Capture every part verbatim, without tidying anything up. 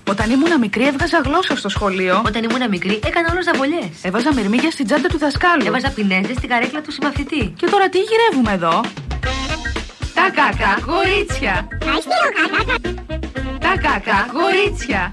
Όταν ήμουν μικρή, έβγαζα γλώσσα στο σχολείο. Όταν ήμουν μικρή, έκανα όλο ζαβολιές. Έβαζα μυρμήγκια στην τσάντα του δασκάλου. Έβαζα πινέζες στην καρέκλα του συμμαθητή. Και τώρα τι γυρεύουμε εδώ? Τα κακά κορίτσια. Τα κακά κορίτσια.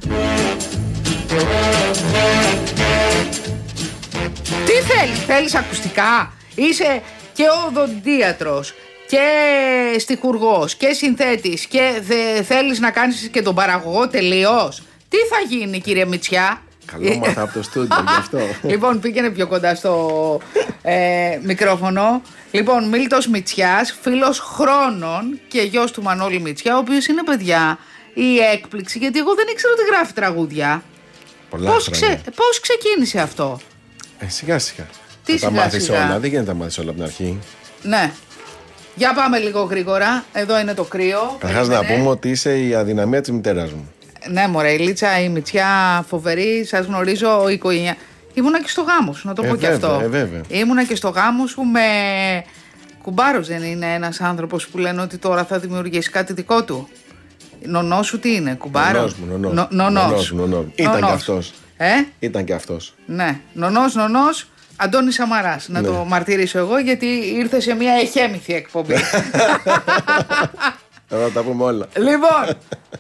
Τι θέλεις, θέλεις ακουστικά? Είσαι και οδοντίατρος και στιχουργός και συνθέτης και δε, θέλεις να κάνεις και τον παραγωγό τελείως. Τι θα γίνει, κύριε Μητσιά? Καλό μάθα από το στούντιο γι' αυτό. Λοιπόν, πήγαινε πιο κοντά στο ε, μικρόφωνο. Λοιπόν, Μίλτος Μητσιάς, φίλος χρόνων και γιος του Μανώλη Μητσιά, ο οποίος είναι, παιδιά, η έκπληξη, γιατί εγώ δεν ήξερα ότι γράφει τραγούδια. Πώς, ξε, πώς ξεκίνησε αυτό? Ε, σιγά σιγά. Τι θα τα μάθεις όλα, δεν γίνεται να μάθεις όλα από την αρχή. Ναι. Για πάμε λίγο γρήγορα. Εδώ είναι το κρύο. Καταρχάς να πούμε ότι είσαι η αδυναμία της μητέρας μου. Ναι, μωρέ, η Λίτσα, η Μητσιά, φοβερή. Σας γνωρίζω οικογένεια. Ήμουνα και στο γάμο σου, να το ε, πω και βέβαια, αυτό. Ε, βέβαια. Ήμουνα και στο γάμο σου με. Κουμπάρος δεν είναι ένας άνθρωπος που λένε ότι τώρα θα δημιουργήσει κάτι δικό του? Νονός σου τι είναι, κουμπάρο? Νονός μου, νονός. Νο, νονός. Νονός, νονός. Ήταν και αυτός. Ε? Ήταν και αυτός. Ναι, νονός, νονός. Αντώνης Σαμαράς, να ναι. το μαρτυρήσω εγώ, γιατί ήρθε σε μια εχέμηθη εκπομπή. Θα τα πούμε όλα. Λοιπόν,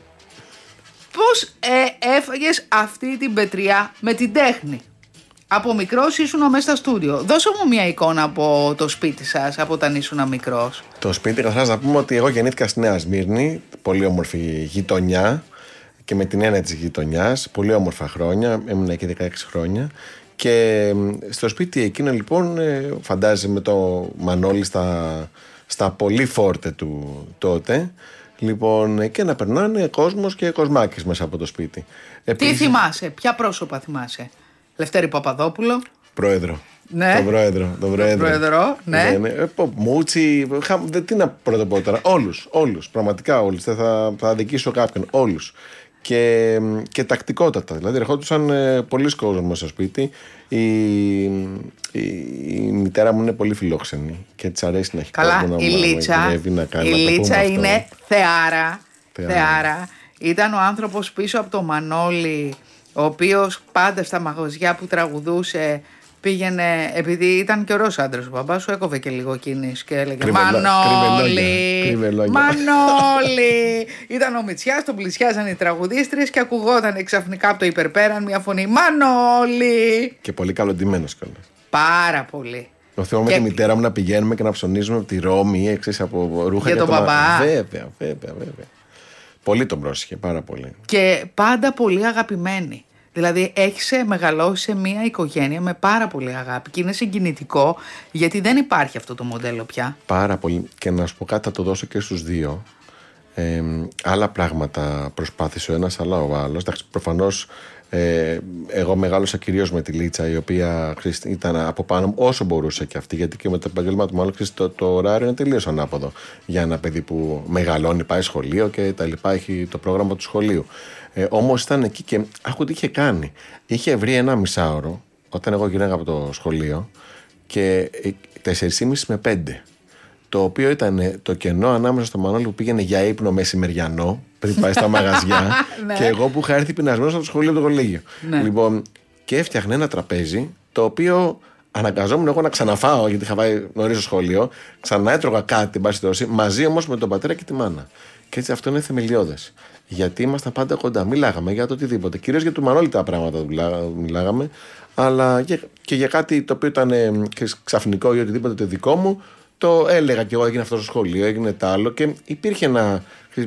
πώς ε, έφαγες αυτή την πετριά με την τέχνη? Από μικρός ήσουν μέσα στα στούντιο. Δώσε μου μια εικόνα από το σπίτι σας, από όταν ήσουν μικρός. Το σπίτι, καταρχάς να πούμε ότι εγώ γεννήθηκα στη Νέα Σμύρνη, πολύ όμορφη γειτονιά και με την έννοια της γειτονιάς, πολύ όμορφα χρόνια, έμεινα εκεί δεκαέξι χρόνια. Και στο σπίτι εκείνο λοιπόν, φαντάζεσαι με το Μανώλη στα, στα πολύ φόρτε του τότε, λοιπόν, και να περνάνε κόσμος και κοσμάκες μέσα από το σπίτι. Επίσης, τι θυμάσαι, ποια πρόσωπα θυμάσαι? Λευτέρη Παπαδόπουλο. Πρόεδρο. Ναι. Τον πρόεδρο. Τον πρόεδρο. πρόεδρο ναι. ναι, ναι. Μούτσι. Χα... Τι να πρωτοπώ τώρα. Όλους. Όλους. Πραγματικά όλους. Θα, θα, θα αδικήσω κάποιον. Όλους. Και, και τακτικότατα. Δηλαδή, ερχόντουσαν ε, πολλοί κόσμοι μέσα στο σπίτι. Η, η, η μητέρα μου είναι πολύ φιλόξενη και της αρέσει να έχει καλά, κόσμο η να, Λίτσα, να, να κάνει. Η Λίτσα είναι θεάρα, θεάρα. θεάρα. Ήταν ο άνθρωπος πίσω από το Μανώλη, ο οποίος πάντα στα μαγαζιά που τραγουδούσε πήγαινε, επειδή ήταν και ωραίος άντρας ο μπαμπάς σου, έκοβε και λίγο κίνηση και έλεγε Κρύβε, Μανώλη, Μανώλη. Ήταν ο Μητσιάς, τον πλησιάζαν οι τραγουδίστρες και ακουγόταν ξαφνικά από το υπερπέραν μια φωνή Μανώλη. Και πολύ καλοντημένος κιόλας. Πάρα πολύ. Το θυμάμαι και... με τη μητέρα μου να πηγαίνουμε και να ψωνίζουμε από τη Ρώμη, εξής από ρούχα για τον το μπαμπά. Βέβαια, βέβαια, βέβαια. Πολύ τον πρόσεχε, πάρα πολύ. Και πάντα πολύ αγαπημένη. Δηλαδή έχεις μεγαλώσει σε μια οικογένεια με πάρα πολύ αγάπη και είναι συγκινητικό, γιατί δεν υπάρχει αυτό το μοντέλο πια. Πάρα πολύ. Και να σου πω κάτι, θα το δώσω και στους δύο. Ε, άλλα πράγματα προσπάθησε ο ένας, αλλά ο άλλος. Προφανώς ε, εγώ μεγάλωσα κυρίως με τη Λίτσα, η οποία ξέρεις, ήταν από πάνω μου όσο μπορούσε και αυτή, γιατί και με το επαγγέλμα του μάλλον ξέρεις, το, το ωράριο είναι τελείως ανάποδο για ένα παιδί που μεγαλώνει, πάει σχολείο και τα λοιπά, έχει το πρόγραμμα του σχολείου. Ε, όμως ήταν εκεί και άκου τι είχε κάνει. Είχε βρει ένα μισάωρο όταν εγώ γυρνάγα από το σχολείο και τέσσερις και μισή με πέντε. Το οποίο ήταν το κενό ανάμεσα στο Μανώλη που πήγαινε για ύπνο μεσημεριανό πριν πάει στα μαγαζιά και εγώ που είχα έρθει πεινασμένος από το σχολείο του κολέγιο. Ναι. Λοιπόν, και έφτιαχνε ένα τραπέζι το οποίο αναγκαζόμουν εγώ να ξαναφάω, γιατί είχα πάει νωρίς στο σχολείο, ξανά έτρωγα κάτι, μαζί όμως με τον πατέρα και τη μάνα. Και έτσι αυτό είναι θεμελιώδες. Γιατί ήμασταν πάντα κοντά, μιλάγαμε για το οτιδήποτε. Κυρίως για του Μανώλη τα πράγματα μιλάγαμε, αλλά και για κάτι το οποίο ήταν ξαφνικό ή οτιδήποτε το δικό μου, το έλεγα και εγώ, έγινε αυτό στο σχολείο, έγινε τ' άλλο και υπήρχε ένα,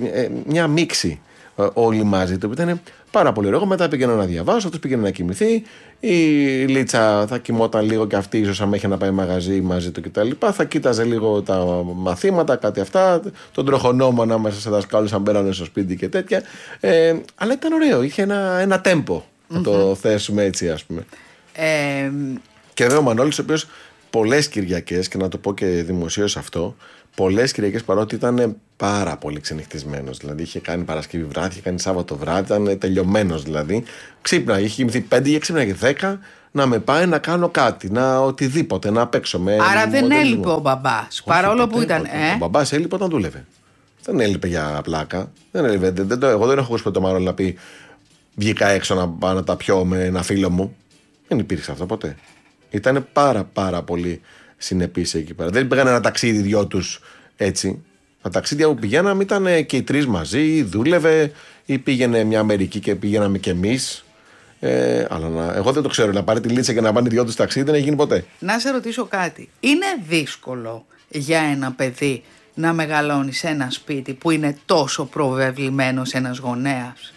μια μίξη όλοι μαζί, το οποίο ήταν πάρα πολύ ωραίο. Μετά πήγαινα να διαβάσω, αυτός πήγαινε να κοιμηθεί, η Λίτσα θα κοιμόταν λίγο και αυτή, ίσως αν είχε να πάει μαγαζί μαζί του κτλ. Θα κοίταζε λίγο τα μαθήματα, κάτι αυτά, τον τροχονόμο ανάμεσα σε δασκάλους αν μπαίνανε στο σπίτι και τέτοια. Ε, αλλά ήταν ωραίο, είχε ένα, ένα τέμπο, να το mm-hmm. θέσουμε έτσι, ας πούμε. Ε... Και βέβαια ο Μανώλης, ο οποίος πολλές Κυριακές, και να το πω και δημοσίως αυτό, πολλές Κυριακές παρότι ήταν πάρα πολύ ξενυχτισμένος. Δηλαδή είχε κάνει Παρασκευή βράδυ, είχε κάνει Σάββατο βράδυ, ήταν τελειωμένος δηλαδή. Ξύπνα, είχε κοιμηθεί πέντε και ξύπνα και δέκα να με πάει να κάνω κάτι, να οτιδήποτε, να παίξω με. Άρα δεν μοντέλο. Έλειπε ο μπαμπάς, παρόλο ποτέ, που ήταν. Ποτέ. Ε? Ο μπαμπάς έλειπε όταν δούλευε. Δεν έλειπε για πλάκα. Δεν έλειπε. Δεν, δεν, εγώ δεν έχω ακούσει το Μανώλη να πει βγήκα έξω να πάω να τα πιω με ένα φίλο μου. Δεν υπήρξε αυτό ποτέ. Ήταν πάρα πάρα πολύ συνεπείς εκεί πέρα. Δεν πήγαν ένα ταξίδι δυο τους έτσι. Τα ταξίδια που πηγαίναμε ήταν και οι τρεις μαζί, ή δούλευε, ή πήγαινε μια Αμερική και πήγαιναμε κι εμείς. Ε, αλλά να, εγώ δεν το ξέρω. Να πάρει τη Λίτσα και να πάνε δυο τους ταξίδι δεν έχει γίνει ποτέ. Να σε ρωτήσω κάτι. Είναι δύσκολο για ένα παιδί να μεγαλώνει σε ένα σπίτι που είναι τόσο προβεβλημένος ένας γονέας?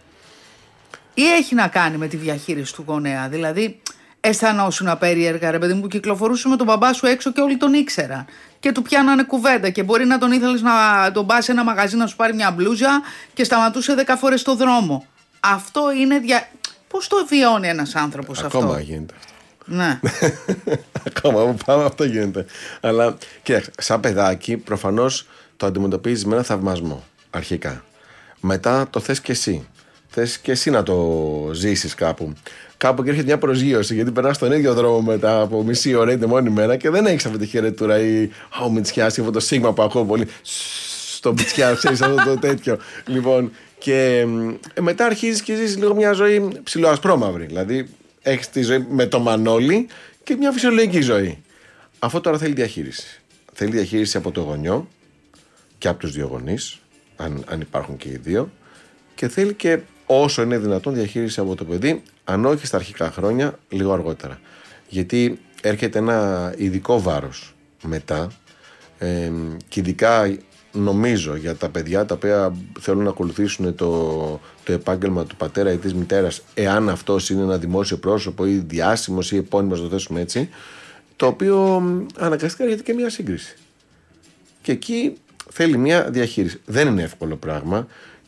Ή έχει να κάνει με τη διαχείριση του γονέα? Δηλαδή, αισθανόσουν περίεργα, ρε παιδί μου, που κυκλοφορούσε με τον μπαμπά σου έξω και όλοι τον ήξεραν και του πιάνανε κουβέντα και μπορεί να τον ήθελες να τον πας σε ένα μαγαζί να σου πάρει μια μπλούζα και σταματούσε δέκα φορές στο δρόμο? Αυτό είναι. Δια... Πώς το βιώνει ένας άνθρωπος αυτό? Ακόμα γίνεται αυτό. Ναι. Ακόμα που πάμε αυτό γίνεται. Αλλά κοίταξε, σαν παιδάκι προφανώς το αντιμετωπίζεις με ένα θαυμασμό αρχικά. Μετά το θες και εσύ. Θες και εσύ να το ζήσεις κάπου. Κάπου και έρχεται μια προσγείωση, γιατί περνάς τον ίδιο δρόμο μετά από μισή ώρα ή τη μόνη μέρα και δεν έχεις αυτή τη χαιρετούρα ή ο Μητσιάς ή αυτό το σίγμα που ακούω πολύ. Στο Μητσιά, ξέρεις αυτό το τέτοιο. Λοιπόν, και ε, μετά αρχίζεις και ζήσεις λίγο μια ζωή ψιλοασπρόμαυρη. Δηλαδή έχεις τη ζωή με το Μανώλη και μια φυσιολογική ζωή. Αυτό τώρα θέλει διαχείριση. Θέλει διαχείριση από το γονιό και από τους δύο γονείς, αν, αν υπάρχουν και οι δύο, και θέλει και όσο είναι δυνατόν διαχείριση από το παιδί, αν όχι στα αρχικά χρόνια, λίγο αργότερα. Γιατί έρχεται ένα ειδικό βάρος μετά, ε, και ειδικά νομίζω για τα παιδιά τα οποία θέλουν να ακολουθήσουν το, το επάγγελμα του πατέρα ή της μητέρας, εάν αυτός είναι ένα δημόσιο πρόσωπο ή διάσημος ή επώνυμος, το θέσουμε έτσι, το οποίο αναγκαστικά έρχεται και μια σύγκριση. Και εκεί θέλει μια διαχείριση. Δεν είναι εύκολο πράγμα.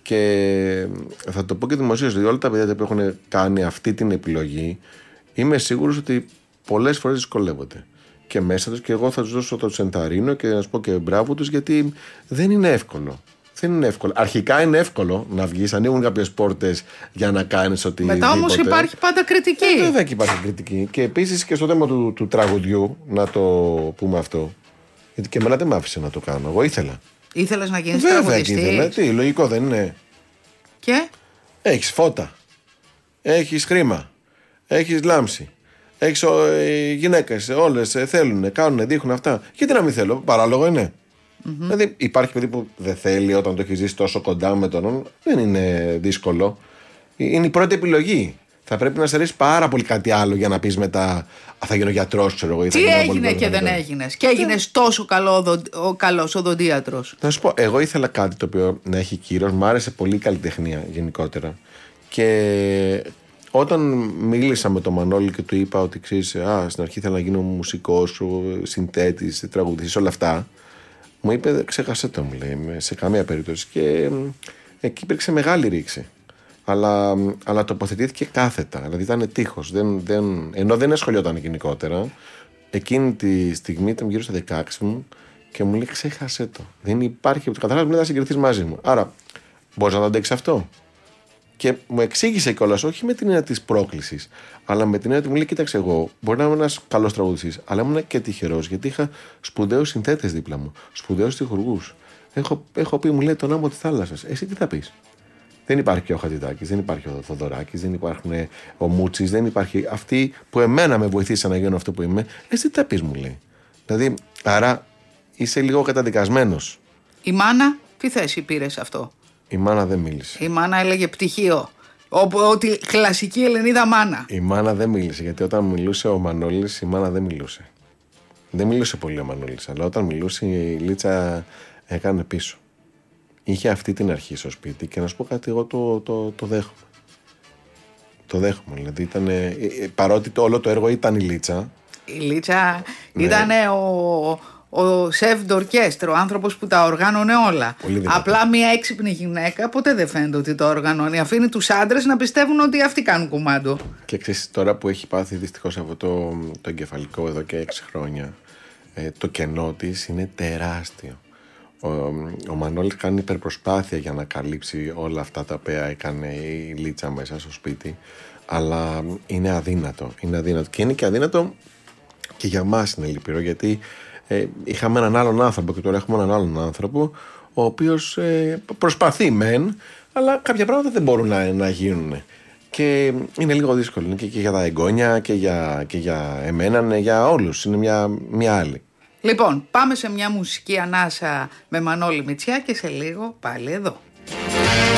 Και θα το πω και δημοσίως, διότι όλα τα παιδιά που έχουν κάνει αυτή την επιλογή, είμαι σίγουρος ότι πολλές φορές δυσκολεύονται και μέσα τους, και εγώ θα τους δώσω το τσενταρίνο και να σου πω και μπράβο τους, γιατί δεν είναι εύκολο. Δεν είναι εύκολο. Αρχικά είναι εύκολο να βγεις, ανοίγουν κάποιες πόρτες για να κάνεις οτιδήποτε. Μετά όμως υπάρχει πάντα κριτική. Ε, βέβαια και υπάρχει κριτική. Και επίσης και στο θέμα του, του τραγουδιού, να το πούμε αυτό, γιατί και εμένα δεν μ' άφησε να το κάνω. Εγώ ήθελα. Ήθελες να γίνεις Βέβαια τραγουδιστής? και ήθελα. Τι, λογικό δεν είναι? Και? Έχεις φώτα. Έχεις χρήμα. Έχεις λάμψη. Έχεις ε, γυναίκες. Όλες ε, θέλουν, κάνουν, δείχνουν αυτά. Γιατί να μην θέλω? Παράλογο είναι? Mm-hmm. Δηλαδή υπάρχει παιδί που δεν θέλει όταν το έχει ζήσει τόσο κοντά με τον άλλον. Δεν είναι δύσκολο. Είναι η πρώτη επιλογή. Θα πρέπει να σε αρέσει πάρα πολύ κάτι άλλο για να πεις μετά «Α, θα γίνω γιατρός», ξέρω εγώ. Τι έγινε και δεν έγινες? Και έγινες τόσο καλό, ο καλός οδοντίατρος. Να σου πω, εγώ ήθελα κάτι το οποίο να έχει κύρος. Μ' άρεσε πολύ η καλλιτεχνία γενικότερα. Και όταν μίλησα με τον Μανώλη και του είπα ότι ξέρεις, α, στην αρχή ήθελα να γίνω μουσικός, συνθέτης, τραγουδιστής, όλα αυτά, μου είπε «Ξέχασέ το», μου λέει, σε καμία περίπτωση. Και εκεί υπήρξε μεγάλη ρήξη. Αλλά, αλλά τοποθετήθηκε κάθετα. Δηλαδή ήταν τείχος. Δεν, δεν, ενώ δεν ασχολιόταν γενικότερα, εκείνη τη στιγμή ήταν γύρω στα δεκαέξι μου και μου λέει «Ξέχασέ το». Δεν υπάρχει. Καταρχάς μου λέει «Θα συγκριθείς μαζί μου». Άρα, μπορείς να το αντέξεις αυτό? Και μου εξήγησε κιόλας, όχι με την έννοια της πρόκλησης, αλλά με την έννοια ότι μου λέει «Κοίταξε, εγώ μπορεί να είμαι ένας καλός τραγουδιστής, αλλά ήμουν και τυχερός, γιατί είχα σπουδαίους συνθέτες δίπλα μου, σπουδαίους στιχουργούς. Έχω, έχω πει», μου λέει, «τον άμμο της θάλασσας». Εσύ τι θα πεις? Δεν υπάρχει ο Χατζηδάκης, δεν υπάρχει ο Θοδωράκης, δεν υπάρχουν ο Μούτσης, δεν υπάρχει αυτοί που εμένα με βοηθήσαν να γίνω αυτό που είμαι. Εσύ τι θα πεις, μου λέει. Δηλαδή, άρα είσαι λίγο καταδικασμένος. Η μάνα, τι θέση πήρε σε αυτό? Η μάνα δεν μίλησε. Η μάνα έλεγε πτυχίο. Ότι κλασική Ελληνίδα μάνα. Η μάνα δεν μίλησε, γιατί όταν μιλούσε ο Μανώλης, η μάνα δεν μιλούσε. Δεν μιλούσε πολύ ο Μανώλης, αλλά όταν μιλούσε η Λίτσα έκανε πίσω. Είχε αυτή την αρχή στο σπίτι και να σου πω κάτι, εγώ το, το, το δέχομαι. Το δέχομαι. Δηλαδή ήταν, παρότι το, όλο το έργο ήταν η Λίτσα. Η Λίτσα ναι. Ήταν ο, ο σεφ ντορκέστρο, ο άνθρωπος που τα οργάνωνε όλα. Απλά μια έξυπνη γυναίκα ποτέ δεν φαίνεται ότι το οργανώνει. Αφήνει τους άντρες να πιστεύουν ότι αυτοί κάνουν κουμάντο. Και ξέρεις, τώρα που έχει πάθει δυστυχώς αυτό το, το εγκεφαλικό εδώ και έξι χρόνια, ε, το κενό της είναι τεράστιο. Ο, ο Μανώλης κάνει υπερπροσπάθεια για να καλύψει όλα αυτά τα οποία έκανε η Λίτσα μέσα στο σπίτι, αλλά είναι αδύνατο, είναι αδύνατο. Και είναι και αδύνατο και για μας είναι λυπηρό, γιατί ε, είχαμε έναν άλλον άνθρωπο και τώρα έχουμε έναν άλλον άνθρωπο ο οποίος ε, προσπαθεί μεν, αλλά κάποια πράγματα δεν μπορούν να, να γίνουν. Και είναι λίγο δύσκολο. Είναι και, και για τα εγγόνια και για, και για εμένα, ναι, για όλους. Είναι μια, μια άλλη. Λοιπόν, πάμε σε μια μουσική ανάσα με Μανώλη Μητσιά και σε λίγο πάλι εδώ.